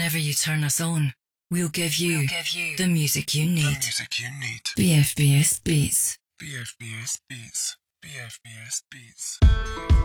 whenever you turn us on, we'll give you the music you need. BFBS Beats. BFBS Beats. BFBS Beats.